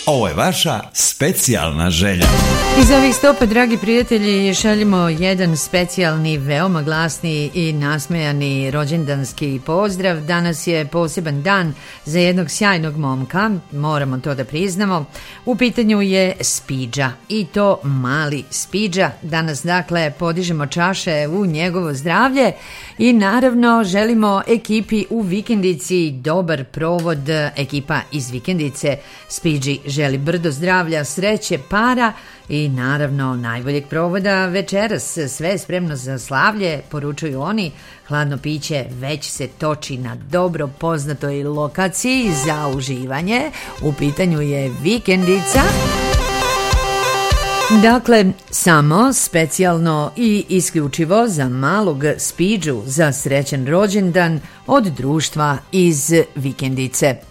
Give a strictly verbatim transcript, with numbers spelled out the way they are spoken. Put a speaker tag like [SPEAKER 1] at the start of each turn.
[SPEAKER 1] Ovo je vaša specijalna želja.
[SPEAKER 2] Iz ovih stopa, dragi prijatelji, šaljimo jedan specijalni, veoma glasni i nasmejani rođendanski pozdrav. Danas je poseban dan za jednog sjajnog momka, moramo to da priznamo. U pitanju je Speedža, i to mali Speedža. Danas, dakle, podižemo čaše u njegovo zdravlje i naravno želimo ekipi u Vikendici dobar provod. Ekipa iz Vikendice Speedži želi brdo zdravlja, sreće, para i naravno najboljeg provoda večeras. Sve je spremno za slavlje, poručuju oni. Hladno piće već se toči na dobro poznatoj lokaciji za uživanje. U pitanju je Vikendica. Dakle, samo specijalno i isključivo za malog Speedžu za srećan rođendan od društva iz Vikendice.